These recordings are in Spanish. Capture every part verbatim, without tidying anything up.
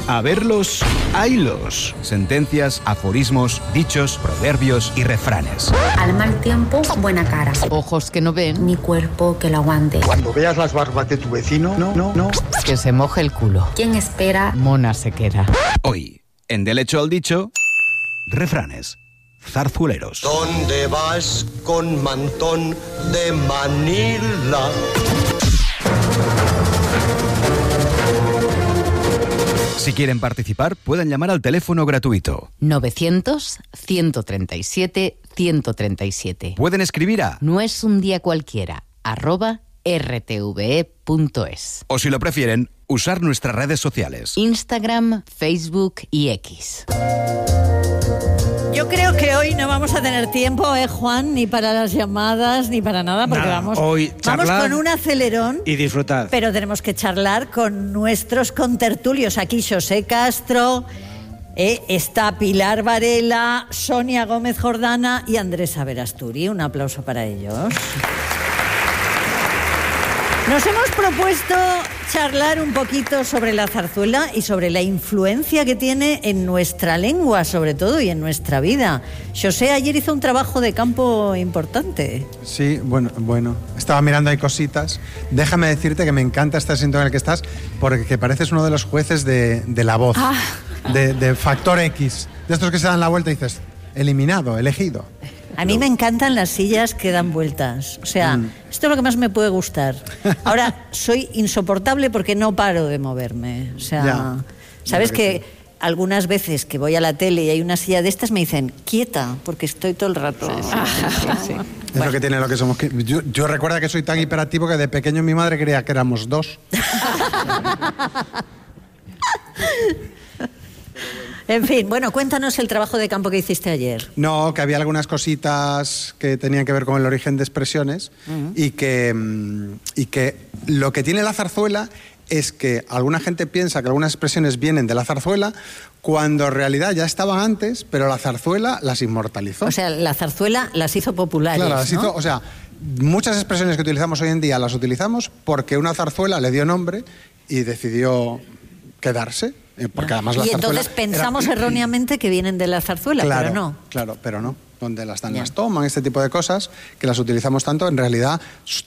A verlos, haylos. Sentencias, aforismos, dichos, proverbios y refranes. Al mal tiempo, buena cara. Ojos que no ven, Ni cuerpo que lo aguante. Cuando veas las barbas de tu vecino, no, no, no. que se moje el culo. ¿Quién espera? Mona se queda. Hoy, en Del hecho al dicho, refranes zarzuleros. ¿Dónde vas con mantón de Manila? Si quieren participar, pueden llamar al teléfono gratuito. novecientos, ciento treinta y siete, ciento treinta y siete. Pueden escribir a... No es un día cualquiera, arroba rtve punto es. O si lo prefieren, usar nuestras redes sociales. Instagram, Facebook y X. Yo creo que hoy no vamos a tener tiempo, ¿eh, Juan? Ni para las llamadas, ni para nada, porque Nada, vamos, hoy vamos charlar con un acelerón. Y disfrutar. Pero tenemos que charlar con nuestros contertulios. Aquí José Castro, eh, está Pilar Varela, Sonia Gómez Jordana y Andrés Averasturi. Un aplauso para ellos. Nos hemos propuesto charlar un poquito sobre la zarzuela y sobre la influencia que tiene en nuestra lengua, sobre todo, y en nuestra vida. José ayer hizo un trabajo de campo importante. Sí, bueno, bueno. Estaba mirando ahí cositas. Déjame decirte que me encanta este asiento en el que estás porque pareces uno de los jueces de, de La Voz, Ah. de, de Factor X, de estos que se dan la vuelta y dices, eliminado, elegido. A mí me encantan las sillas que dan vueltas. O sea, mm. esto es lo que más me puede gustar. Ahora, soy insoportable porque no paro de moverme. O sea, ya, ¿sabes que, que sí. Algunas veces que voy a la tele y hay una silla de estas me dicen, quieta, porque estoy todo el rato... Sí, sí, sí, sí, sí. Es bueno. Lo que tiene lo que somos. Yo, yo recuerdo que soy tan hiperactivo que de pequeño mi madre creía que éramos dos. En fin, bueno, cuéntanos el trabajo de campo que hiciste ayer. No, que había algunas cositas que tenían que ver con el origen de expresiones uh-huh. y, que, y que lo que tiene la zarzuela es que alguna gente piensa que algunas expresiones vienen de la zarzuela cuando en realidad ya estaban antes, pero la zarzuela las inmortalizó. O sea, la zarzuela las hizo populares, claro, las ¿no? hizo, o sea, muchas expresiones que utilizamos hoy en día las utilizamos porque una zarzuela le dio nombre y decidió quedarse. Porque además la y entonces zarzuela pensamos era... erróneamente que vienen de la zarzuela, claro, pero no. Claro, pero no. Donde las dan, las toman, este tipo de cosas, que las utilizamos tanto, en realidad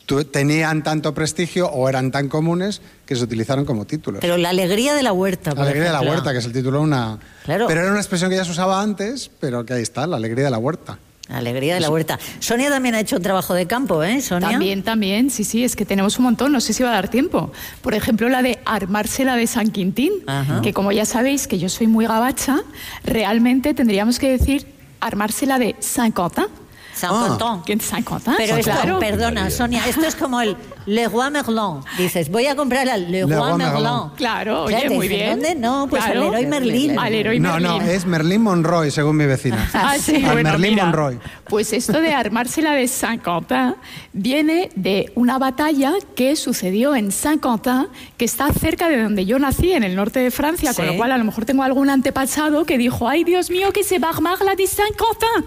tenían tanto prestigio o eran tan comunes que se utilizaron como títulos. Pero la alegría de la huerta, por La alegría ejemplo. de la huerta, que es el título de una... Claro. Pero era una expresión que ya se usaba antes, pero que ahí está, la alegría de la huerta. Alegría de la huerta. Sonia también ha hecho un trabajo de campo, ¿eh, Sonia? También, también, sí, sí, es que tenemos un montón, no sé si va a dar tiempo. Por ejemplo, la de armársela de San Quintín, Ajá. que como ya sabéis que yo soy muy gabacha, realmente tendríamos que decir armársela de Saint Quentin. Saint Quentin. Ah. ¿Quién Saint Quentin? Pero esto, claro. perdona, Sonia, esto es como el Le Roi Merlin. Dices, voy a comprar al Le, Le Roi Merlin. Merlin. Claro, oye, claro, muy dicen, bien. ¿dónde? No, pues claro. al Leroy Merlin. Al Leroy no, Merlin. no, es Merlin Monroy, según mi vecina. Ah, sí, al bueno, Merlin mira, Monroy. Pues esto de armársela de Saint Quentin viene de una batalla que sucedió en Saint Quentin, que está cerca de donde yo nací, en el norte de Francia, ¿sí? Con lo cual a lo mejor tengo algún antepasado que dijo, ay, Dios mío, que se va a armar la de Saint Quentin.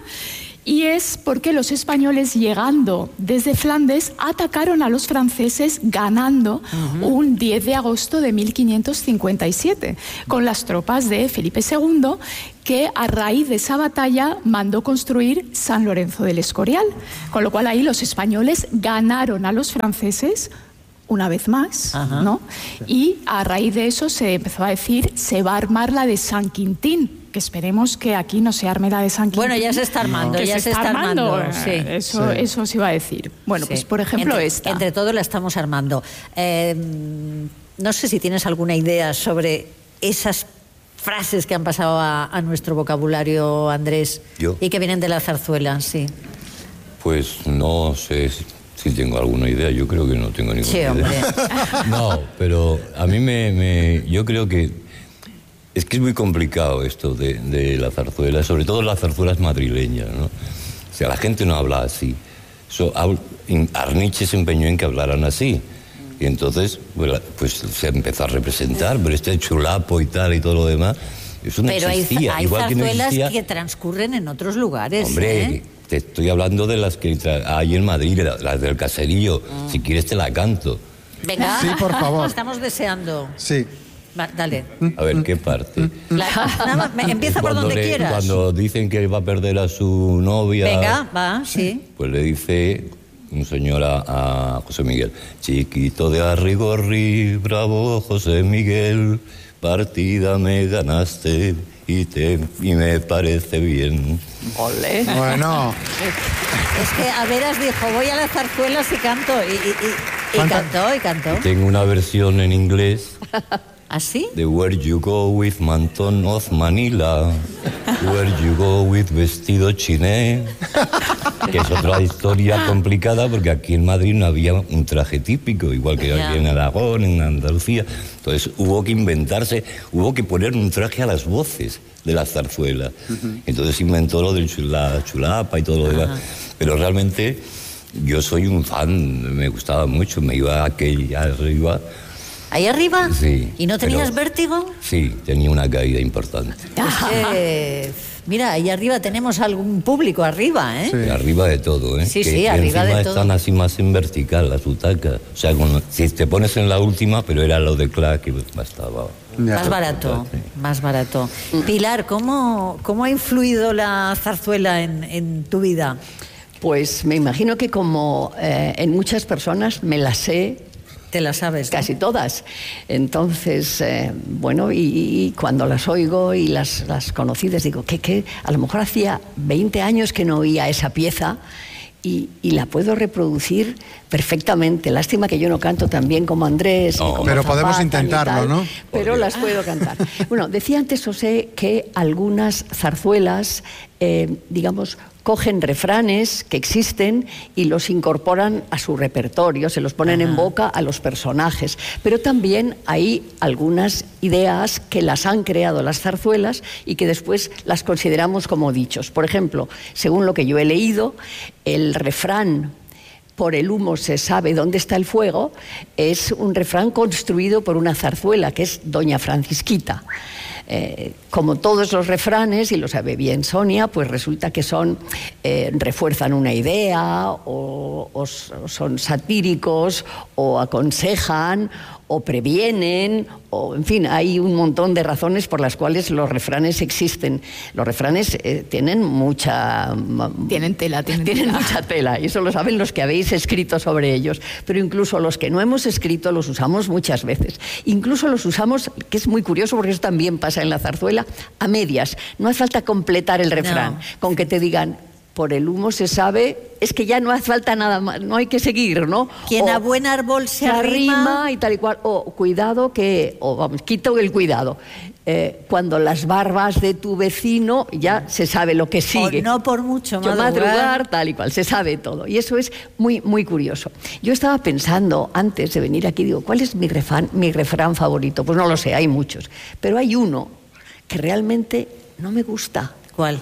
Y es porque los españoles, llegando desde Flandes, atacaron a los franceses ganando uh-huh. un diez de agosto de mil quinientos cincuenta y siete con las tropas de Felipe segundo, que a raíz de esa batalla mandó construir San Lorenzo del Escorial. Con lo cual ahí los españoles ganaron a los franceses una vez más, Ajá. ¿no? Y a raíz de eso se empezó a decir, se va a armar la de San Quintín, que esperemos que aquí no se arme la de San Quintín. Bueno, ya se está armando, que ya se, se está armando. armando. Sí. Eso, sí. eso se iba a decir. Bueno, sí. pues por ejemplo entre, esta. Entre todos la estamos armando. Eh, no sé si tienes alguna idea sobre esas frases que han pasado a, a nuestro vocabulario, Andrés. ¿Yo? Y que vienen de la zarzuela, sí. Pues no sé si tengo alguna idea, yo creo que no tengo ninguna sí, idea. Hombre. No, pero a mí me, me... Yo creo que es que es muy complicado esto de, de la zarzuela, sobre todo las zarzuelas madrileñas, ¿no? O sea, la gente no habla así. So, Arniche se empeñó en que hablaran así. Y entonces, pues, pues se empezó a representar, pero este chulapo y tal y todo lo demás, eso no pero existía. Pero hay, hay Igual zarzuelas que, no existía... que transcurren en otros lugares, Hombre, ¿eh? te estoy hablando de las que hay en Madrid, las del Caserillo. Mm. Si quieres te la canto. Venga, sí, por favor. Estamos deseando. Sí. Va, dale. A ver, ¿qué parte? La, nada más, me- empieza por Cuando donde le- quieras. Cuando dicen que va a perder a su novia... Venga, va, sí. Pues le dice un señor a, a José Miguel: chiquito de Arrigorri, bravo José Miguel, partida me ganaste y, te, y me parece bien. Ole. Bueno. Es que a veras dijo, voy a las zarzuelas y canto. Y, y, y, y cantó, y cantó. Tengo una versión en inglés ¿Así? de Where You Go With Manton of Manila, Where You Go With Vestido Chiné, que es otra historia complicada porque aquí en Madrid no había un traje típico, igual que Ya. aquí en Aragón, en Andalucía. Entonces hubo que inventarse, hubo que poner un traje a las voces de la zarzuela. Entonces inventó lo de la chulapa y todo lo demás. Pero realmente yo soy un fan, me gustaba mucho, me iba aquel arriba. ¿Ahí arriba? Sí. ¿Y no tenías pero- vértigo? Sí, tenía una caída importante. Es que, mira, ahí arriba tenemos algún público arriba, ¿eh? Sí. Arriba de todo, ¿eh? Sí, que, sí, que arriba encima de todo. están así más en vertical, las butacas. O sea, con- si te pones en la última, pero era lo de Clark que bastaba. Más barato, más barato. Pilar, ¿cómo, cómo ha influido la zarzuela en, en tu vida? Pues me imagino que como eh, en muchas personas me la sé. Te la sabes, ¿no? Casi todas. Entonces, eh, bueno, y, y cuando las oigo y las, las conocidas, digo, que, que a lo mejor hacía veinte años que no oía esa pieza y, y la puedo reproducir perfectamente. Lástima que yo no canto tan bien como Andrés. No, ni como pero Zapata, podemos ni intentarlo, tal, ¿no? Pero las puedo cantar. Bueno, decía antes José que algunas zarzuelas, eh, digamos, cogen refranes que existen y los incorporan a su repertorio, se los ponen Ajá. en boca a los personajes. Pero también hay algunas ideas que las han creado las zarzuelas y que después las consideramos como dichos. Por ejemplo, según lo que yo he leído, el refrán "por el humo se sabe dónde está el fuego" es un refrán construido por una zarzuela, que es Doña Francisquita. Eh, como todos los refranes, y lo sabe bien Sonia, pues resulta que son eh, refuerzan una idea o, o, o son satíricos o aconsejan o previenen, o en fin, hay un montón de razones por las cuales los refranes existen. Los refranes eh, tienen mucha... Tienen tela, tienen, tienen tela. mucha tela, y eso lo saben los que habéis escrito sobre ellos. Pero incluso los que no hemos escrito los usamos muchas veces. Incluso los usamos, que es muy curioso porque eso también pasa en la zarzuela, a medias. No hace falta completar el refrán, No. con que te digan "por el humo se sabe", es que ya no hace falta nada más, no hay que seguir, ¿no? Quien O a buen árbol se, se arrima arrima. y tal y cual, o cuidado que, o vamos, quito el cuidado. Eh, cuando las barbas de tu vecino, ya se sabe lo que sigue. O no por mucho Yo madrugar. madrugar, tal y cual, se sabe todo. Y eso es muy, muy curioso. Yo estaba pensando, antes de venir aquí, digo, ¿cuál es mi refrán, mi refrán favorito? Pues no lo sé, hay muchos. Pero hay uno que realmente no me gusta. ¿Cuál?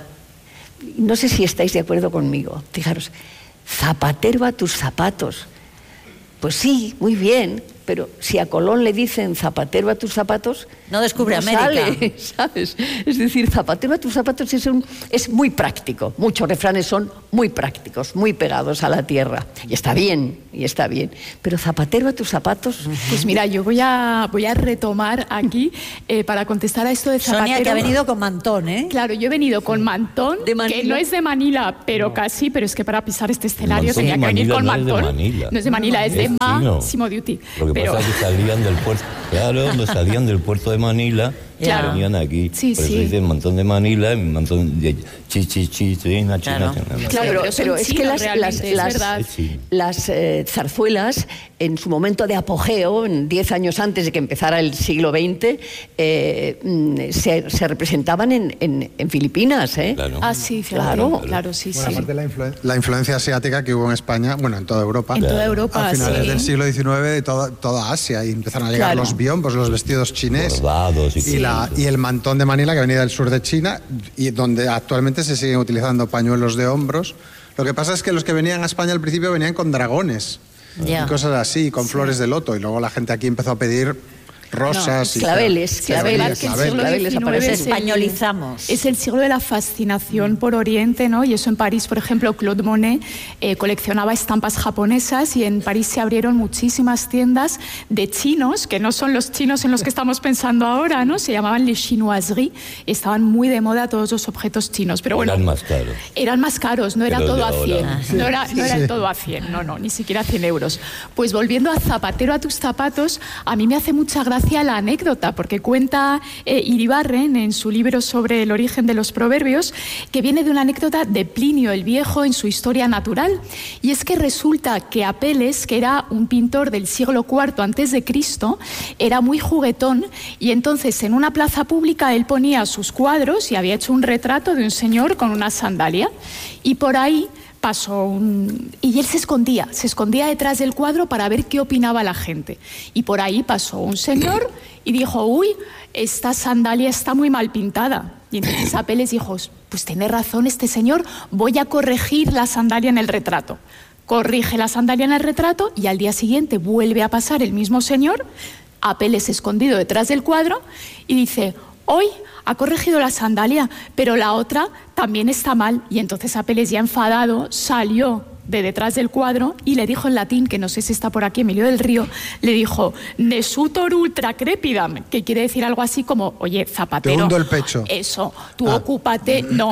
No sé si estáis de acuerdo conmigo. Fijaros, zapatero a tus zapatos. Pues sí, muy bien, pero si a Colón le dicen zapatero a tus zapatos, No descubre no América. sale, ¿sabes? Es decir, zapatero a tus zapatos es, un, es muy práctico. Muchos refranes son muy prácticos, muy pegados a la tierra. Y está bien, y está bien. Pero zapatero a tus zapatos... Pues mira, yo voy a, voy a retomar aquí eh, para contestar a esto de zapatero. Sonia, que ha venido con mantón, ¿eh? Claro, yo he venido con mantón, ¿De Manila? que no es de Manila, pero casi, pero es que para pisar este escenario Mantón tenía de que venir Manila con no es de mantón. Manila. No es de Manila, es de Es chino. Massimo Dutti. Lo que Pero- pasa es que salían del puerto, claro, no salían del puerto de Manila, Claro. venían aquí. Sí, por eso sí. dicen montón de Manila, un montón de chi, chi, chi, china, china, Claro. china. Claro, pero pero, son es que chinos las, las, realmente, es las, verdad. Sí. las, eh, zarzuelas, en su momento de apogeo, en diez años antes de que empezara el siglo veinte, eh, mm, se, se representaban en, en, en Filipinas. ¿eh? Claro. Ah, sí, Claro. claro, claro, sí, Bueno, sí. aparte la, influen- la influencia asiática que hubo en España, bueno, en toda Europa. En toda Europa, A finales sí. del siglo diecinueve, de toda, toda Asia, y empezaron a llegar Claro. los biombos, los vestidos chinés. Bordados y Y, la, y el mantón de Manila, que venía del sur de China, y donde actualmente se siguen utilizando pañuelos de hombros. Lo que pasa es que los que venían a España al principio venían con dragones Ya. y cosas así, con flores de loto. Y luego la gente aquí empezó a pedir rosas. No, y claveles, claveles, que el claveles, siglo claveles diecinueve aparecen. es el- Españolizamos. Es el siglo de la fascinación por Oriente, ¿no? Y eso en París, por ejemplo, Claude Monet eh, coleccionaba estampas japonesas y en París se abrieron muchísimas tiendas de chinos, que no son los chinos en los que estamos pensando ahora, ¿no? Se llamaban les chinoiseries, estaban muy de moda todos los objetos chinos, pero bueno... Eran más caros. Eran más caros, no era Pero todo de a ahora. cien, Ah, sí. no era, no era Sí. el todo a cien, no, no, ni siquiera cien euros. Pues volviendo a Zapatero a tus zapatos, a mí me hace mucha gracia la anécdota, porque cuenta eh, Iribarren en su libro sobre el origen de los proverbios, que viene de una anécdota de Plinio el Viejo en su Historia Natural, y es que resulta que Apeles, que era un pintor del siglo cuarto antes de Cristo, era muy juguetón, y entonces en una plaza pública él ponía sus cuadros y había hecho un retrato de un señor con una sandalia, y por ahí pasó un... Y él se escondía, se escondía detrás del cuadro para ver qué opinaba la gente. Y por ahí pasó un señor y dijo, uy, esta sandalia está muy mal pintada. Y entonces Apeles dijo, pues tiene razón este señor, voy a corregir la sandalia en el retrato. Corrige la sandalia en el retrato y al día siguiente vuelve a pasar el mismo señor, Apeles escondido detrás del cuadro, y dice, hoy ha corregido la sandalia, pero la otra también está mal. Y entonces Apeles, ya enfadado, salió de detrás del cuadro y le dijo en latín, que no sé si está por aquí, Emilio del Río, le dijo, nesutor ultra crepidam, que quiere decir algo así como, oye, Zapatero, Te hundo el pecho. Eso, tú Ah. ocúpate, no,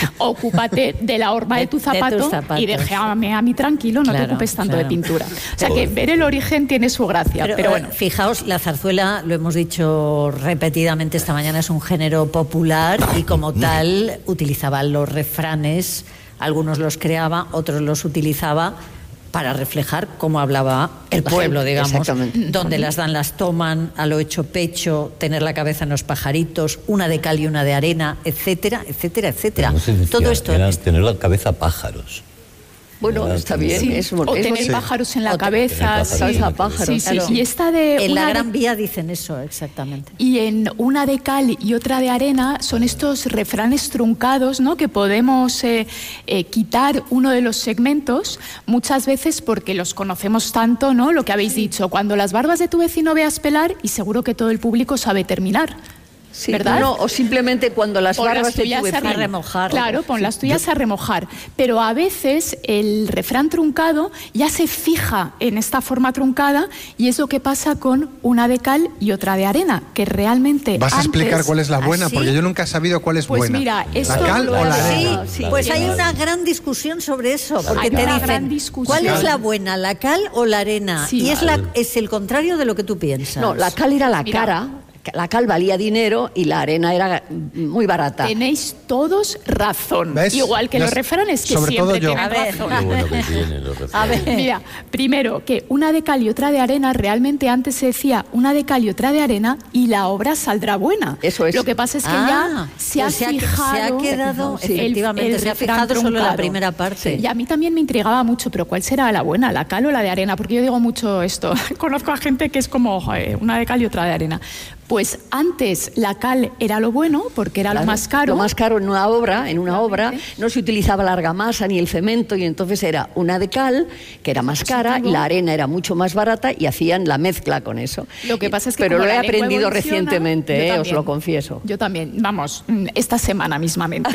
ocúpate de la horma de, De- tu de tus zapato zapatos. y déjame a mí tranquilo, no te Claro, ocupes tanto claro. de pintura. O sea que ver el origen tiene su gracia, pero, Pero, bueno. eh, fijaos, la zarzuela, lo hemos dicho repetidamente esta mañana, es un género popular y como tal utilizaba los refranes, algunos los creaba, otros los utilizaba para reflejar cómo hablaba el La pueblo, gente, digamos, exactamente. donde las dan las toman, a lo hecho pecho, tener la cabeza en los pajaritos, una de cal y una de arena, etcétera, etcétera, etcétera. No se decía, Todo esto era es- tener la cabeza pájaros. Bueno, Era está tener- bien. Sí, es, o es- tener sí. pájaros en la O te- cabeza. tener pájaros sí. en la pájaros, Sí, sí, claro. Y esta de En la una de- Gran Vía dicen eso, exactamente. Y en una de cal y otra de arena son estos refranes truncados, ¿no? Que podemos eh, eh, quitar uno de los segmentos muchas veces porque los conocemos tanto, ¿no? Lo que habéis dicho, cuando las barbas de tu vecino veas pelar, y seguro que todo el público sabe terminar. Sí, ¿verdad? no, o simplemente cuando las Pon barbas las de tu tuyas a vecino- remojar. Claro, pon las tuyas a remojar. Pero a veces el refrán truncado ya se fija en esta forma truncada y es lo que pasa con una de cal y otra de arena, que realmente ¿Vas a antes- explicar cuál es la buena? ¿Ah, sí? Porque yo nunca he sabido cuál es Pues buena. mira, esto ¿La cal lo o la he- arena? Sí, Sí. pues hay Tienes- una gran discusión sobre eso, porque Hay te una dicen, gran discusión. ¿cuál es la buena, la cal o la arena? Sí. Y es, la, es el contrario de lo que tú piensas. No, la cal era la Mira. cara, la cal valía dinero y la arena era muy barata. Tenéis todos razón. ¿Ves? Igual que Ya los s- refranes que sobre todo siempre yo. tienen A ver. razón. Qué bueno que tienen los A refranes. ver. Mira, primero, que una de cal y otra de arena, realmente antes se decía una de cal y otra de arena y la obra saldrá buena. Eso es. Lo que pasa es que Ah, ya se ha pues se ha- se ha fijado... quedado, el- efectivamente, el se ha refrán fijado solo en la truncado. primera parte. Y a mí también me intrigaba mucho, pero ¿cuál será la buena, la cal o la de arena? Porque yo digo mucho esto. Conozco a gente que es como joder, una de cal y otra de arena. Pues antes la cal era lo bueno, porque era Claro, lo más caro. Lo más caro en una obra, en una obra, Efectivamente. no se utilizaba la argamasa ni el cemento y entonces era una de cal, que era más cara, y la arena era mucho más barata y hacían la mezcla con eso. Lo que pasa es que Pero como lo he la lengua aprendido evoluciona, recientemente, yo eh, os también. lo confieso. Yo también, vamos, mm, esta semana mismamente.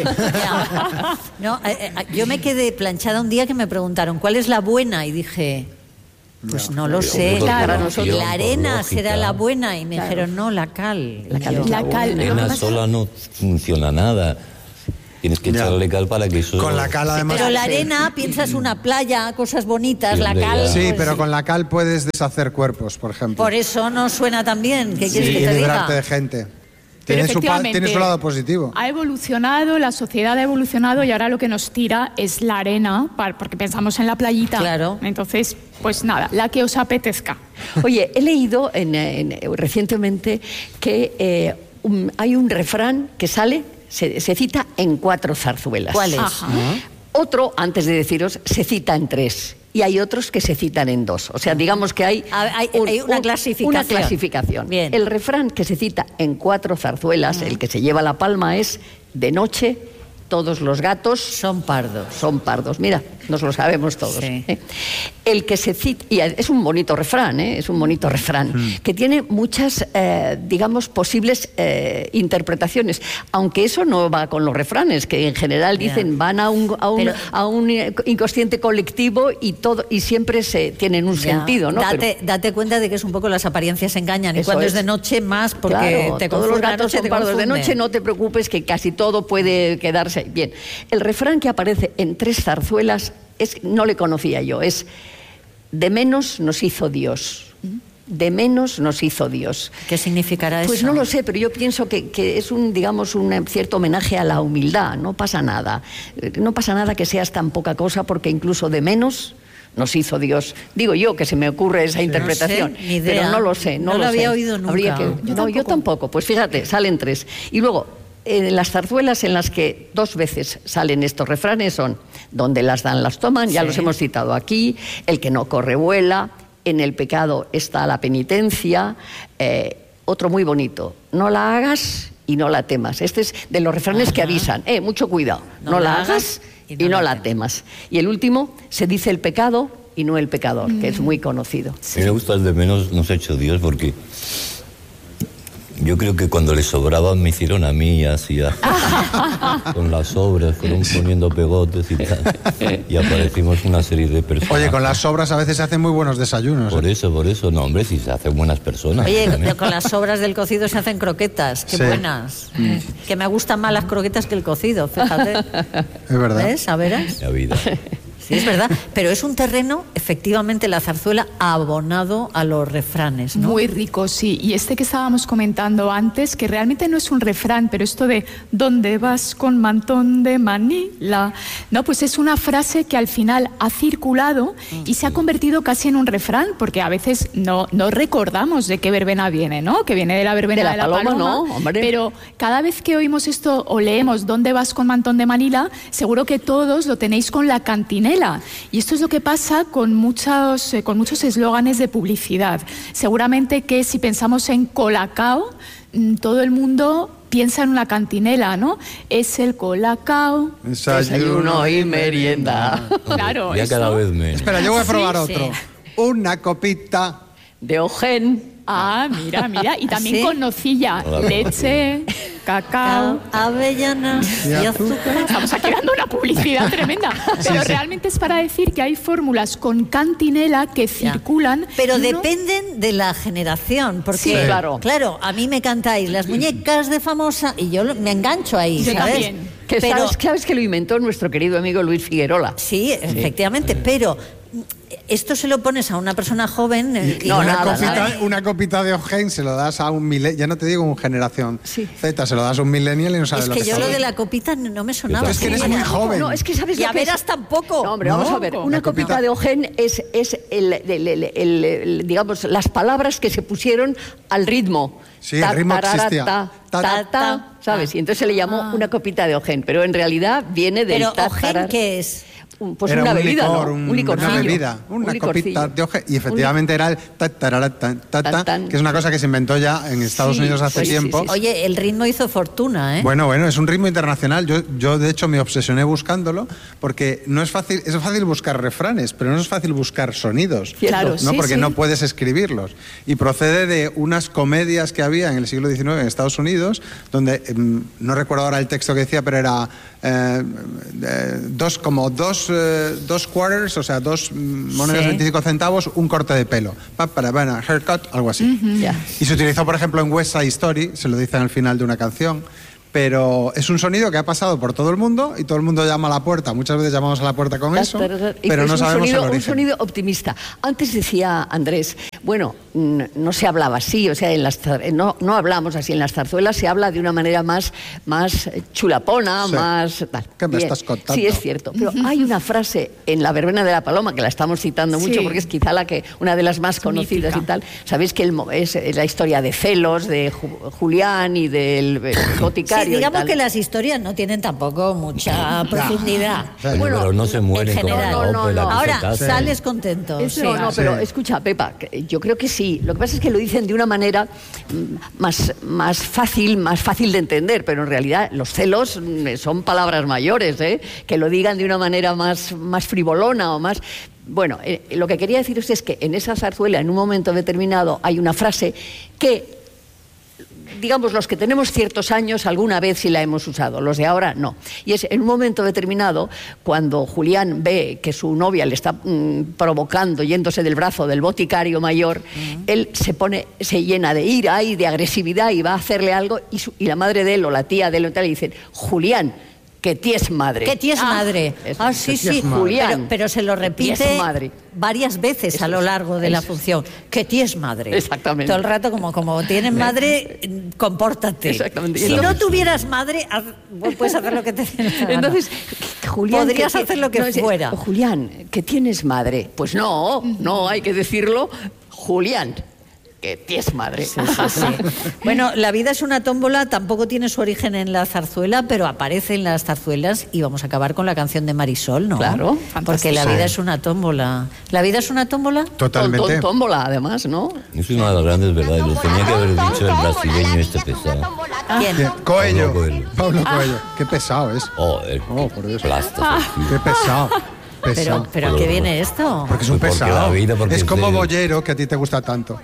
Ya. No, eh, eh, yo me quedé planchada un día que me preguntaron, ¿cuál es la buena? Y dije, pues no lo sé. por Claro. lógica, La arena por será lógica. la buena. Y me Claro. dijeron, no, la cal. La cal Y yo, es la La cal, buena. lo que Arena pasa- sola no funciona nada. Tienes que Ya. echarle cal para que eso... Con la cal además... Pero la arena, piensas una playa, cosas bonitas, Sí, la hombre, cal. ya. Sí, pues, pero con la cal puedes deshacer cuerpos, por ejemplo. Por eso no suena tan bien. ¿Qué Sí, quieres y que te librarte diga? de gente. Pero Tiene su, pa- efectivamente, tiene su lado positivo. Ha evolucionado, la sociedad ha evolucionado y ahora lo que nos tira es la arena, pa- porque pensamos en la playita. Claro. Entonces, pues nada, la que os apetezca. Oye, he leído en, en- recientemente que eh, un- hay un refrán que sale, se, se cita en cuatro zarzuelas. ¿Cuál es? Ajá. Otro, antes de deciros, se cita en tres. Y hay otros que se citan en dos. O sea, digamos que hay, Ah, hay- hay una clasificación. una clasificación. Bien. El refrán que se cita en cuatro zarzuelas, el que se lleva la palma, es de noche todos los gatos Son pardos. son pardos. Mira, nos lo sabemos todos. Sí. ¿eh? El que se cita, y es un bonito refrán, ¿eh? es un bonito refrán, mm. que tiene muchas, eh, digamos, posibles eh, interpretaciones, aunque eso no va con los refranes, que en general dicen, yeah. van a un, a, un, Pero, a un inconsciente colectivo y todo y siempre se tienen un yeah. sentido, ¿no? Date, Pero, date cuenta de que es un poco las apariencias engañan, y cuando es. es de noche más, porque claro, te todos los gatos son pardos de confunde. noche, no te preocupes que casi todo puede quedarse bien. El refrán que aparece en Tres zarzuelas es, no le conocía yo, es de menos nos hizo Dios. De menos nos hizo Dios. ¿Qué significará eso? Pues no lo sé, pero yo pienso que, que es un, digamos, un cierto homenaje a la humildad. No pasa nada. No pasa nada que seas tan poca cosa, porque incluso de menos nos hizo Dios. Digo yo que se me ocurre esa sí, interpretación, no sé, ni idea. Pero no lo sé. No, no lo, lo había sé. oído nunca. Habría que, yo no, tampoco. yo tampoco. Pues fíjate, salen tres. Y luego, en las zarzuelas en las que dos veces salen estos refranes son donde las dan las toman, ya sí. los hemos citado aquí, el que no corre vuela, en el pecado está la penitencia, eh, otro muy bonito, no la hagas y no la temas. Este es de los refranes Ajá. que avisan, eh, mucho cuidado, no, no la hagas y no, y no la, la temas. Y el último, se dice el pecado y no el pecador, mm. que es muy conocido. Sí. A mí me gusta el de menos nos ha hecho Dios, porque yo creo que cuando les sobraban me hicieron a mí así, a, con las sobras, fueron poniendo pegotes y tal, y aparecimos una serie de personas. Oye, con las sobras a veces se hacen muy buenos desayunos. Por ¿eh? eso, por eso, no, hombre, si se hacen buenas personas. Oye, también. Con las sobras del cocido se hacen croquetas, qué sí. buenas. Mm. Que me gustan más las croquetas que el cocido, fíjate. Es verdad. ¿Ves? A veras. La vida. Sí, es verdad, pero es un terreno, efectivamente, la zarzuela abonado a los refranes, ¿no? Muy rico, sí. Y este que estábamos comentando antes, que realmente no es un refrán, pero esto de ¿dónde vas con mantón de Manila? No, pues es una frase que al final ha circulado y se ha convertido casi en un refrán, porque a veces no, no recordamos de qué verbena viene, ¿no? Que viene de la verbena de la, de la paloma, paloma, ¿no? Hombre. Pero cada vez que oímos esto o leemos ¿dónde vas con mantón de Manila? Seguro que todos lo tenéis con la cantinela. Y esto es lo que pasa con muchos eh, con muchos eslóganes de publicidad. Seguramente que si pensamos en Colacao, mmm, todo el mundo piensa en una cantinela, ¿no? Es el Colacao, desayuno y merienda. Claro, ya cada vez menos. Espera, yo voy a probar sí, otro. Sí. Una copita de Ojén. Ah, mira, mira. Y también ¿Sí? con nocilla, leche, cacao, avellanas y azúcar. Estamos aquí dando una publicidad tremenda. Pero sí, sí. realmente es para decir que hay fórmulas con cantinela que circulan. Ya. Pero no... dependen de la generación. Porque, sí, claro. claro, a mí me cantáis las muñecas de famosa y yo me engancho ahí, yo ¿sabes? También. Que pero, sabes, sabes que lo inventó nuestro querido amigo Luis Figuerola. Sí, efectivamente, sí. pero esto se lo pones a una persona joven y, y no, una, nada, copita, nada. una copita de Ojén se lo das a un millennial, ya no te digo un generación sí. Z, se lo das a un millennial y no sabes es lo que que yo sabe. lo de la copita no me sonaba. Es que eres muy joven. No, es que sabes y lo a que veras es... tampoco. No, hombre, no, vamos a ver. Una copita, copita de Ojén es, es el, el, el, el, el, digamos, las palabras que se pusieron al ritmo. Sí, el ritmo existía. Ta, ta, ta, ta, ¿sabes? Y entonces se le llamó ah. una copita de Ojén, pero en realidad viene del... Pero Ojén, ¿qué es? Pues era una un bebida, licor, ¿no? un, un licorcillo. una bebida, una un copita de Ojén. Y efectivamente un... era el ta, tarara, ta, ta, ta, tan, tan. que es una cosa que se inventó ya en Estados sí, Unidos hace pues, tiempo. Sí, sí, sí. Oye, el ritmo hizo fortuna, ¿eh? Bueno, bueno, es un ritmo internacional. Yo, yo, de hecho, me obsesioné buscándolo porque no es fácil, es fácil buscar refranes, pero no es fácil buscar sonidos. Claro, ¿no? sí, Porque sí. no puedes escribirlos. Y procede de unas comedias que había en el siglo diecinueve en Estados Unidos, donde, eh, no recuerdo ahora el texto que decía, pero era eh, eh, dos, como dos, eh, dos quarters, o sea, dos monedas de sí. veinticinco centavos, un corte de pelo. Pa, para, para, haircut, algo así. Uh-huh. Yeah. Y se utilizó, por ejemplo, en West Side Story, se lo dicen al final de una canción. Pero es un sonido que ha pasado por todo el mundo y todo el mundo llama a la puerta. Muchas veces llamamos a la puerta con eso, pero no sabemos sonido, el origen. Un sonido optimista. Antes decía Andrés, bueno, no se hablaba así, o sea, en las, no, no hablamos así en las zarzuelas, se habla de una manera más, más chulapona, sí. más... Tal. ¿Qué me Bien. estás contando? Sí, es cierto. Pero hay una frase en la verbena de la Paloma, que la estamos citando sí. mucho porque es quizá la que, una de las más conocidas y tal. Sabéis que el, es, es la historia de Celos, de Julián y del boticario. Sí, digamos y tal. que las historias no tienen tampoco mucha profundidad. Sí, bueno, pero no se mueren en general. como la no, no, ópera, no. que Ahora se casan. sales contento. Eso sí. no, Sí. pero escucha, Pepa, yo creo que sí. Lo que pasa es que lo dicen de una manera más, más fácil, más fácil de entender, pero en realidad los celos son palabras mayores, ¿eh? Que lo digan de una manera más, más frivolona o más... Bueno, eh, lo que quería deciros es que en esa zarzuela, en un momento determinado, hay una frase que, digamos, los que tenemos ciertos años alguna vez sí la hemos usado, los de ahora no. Y es en un momento determinado, cuando Julián ve que su novia le está mmm, provocando, yéndose del brazo del boticario mayor, uh-huh. él se pone, se llena de ira y de agresividad y va a hacerle algo, y, su, y la madre de él o la tía de él le dice: Julián, que ties madre. Que ties ah, madre. Es, ah, sí, sí, Julián. Pero, pero se lo repite madre. varias veces Eso a lo largo de es, la función. Que ties madre. Exactamente. Todo el rato, como, como tienes madre, compórtate. Exactamente. Si no tuvieras madre, haz, puedes hacer lo que te dé. Entonces, Julián... Podrías que, hacer lo que no, fuera. Oh, Julián, que tienes madre. Pues no, no hay que decirlo. Julián, que tienes madre. Sí, sí, sí. Bueno, La vida es una tómbola tampoco tiene su origen en la zarzuela, pero aparece en las zarzuelas, y vamos a acabar con la canción de Marisol, ¿no? Claro. Porque la vida es una tómbola. ¿La vida es una tómbola? Totalmente. Tom, tómbola, además, ¿no? Es una de las grandes verdades. Lo tenía que haber dicho el brasileño este pesado. ¿Quién? ¿Quién? Coelho. Pablo Coelho. Pablo Coelho. Qué pesado es. Oh, el Oh, por Dios. plasta. Qué pesado. Pesado. Pero, pero ¿a qué viene esto? Porque es un Porque pesado. la vida, porque es como se- Bollero, que a ti te gusta tanto.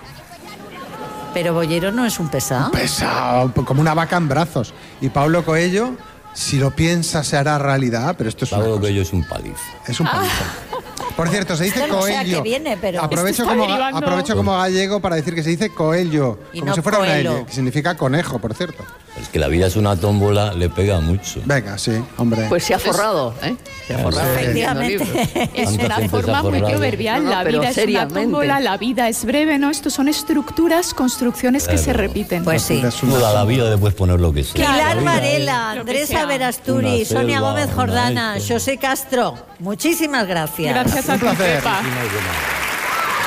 Pero Bollero no es un pesado. Pesado, como una vaca en brazos. Y Pablo Coelho, si lo piensa, se hará realidad, pero esto es una Pablo cosa. Coelho es un palizo. Es un palizo. Por cierto, se dice Esto no sé a Coelho. qué viene, pero- aprovecho, Esto está como, derivando. aprovecho como gallego para decir que se dice Coelho, Y como no si fuera una Coelho. L, que significa conejo, por cierto. Es que la vida es una tómbola, le pega mucho. Venga, sí, hombre. Pues se ha forrado, ¿eh? Se ha forrado. Efectivamente. Es Tanta una gente forma se ha muy forrado. proverbial. No, no, la pero vida es una seriamente. tómbola, la vida es breve, ¿no? Estos son estructuras, construcciones que se Claro. repiten. Pues sí. Es una- Toda la vida le puedes poner lo que sea. Pilar La vida Varela, Lo que Andrés sea. Averasturi, Una Sonia selva, Gómez una Jordana, esto. José Castro. Muchísimas gracias. Gracias a Un ti, placer. Pepa. es-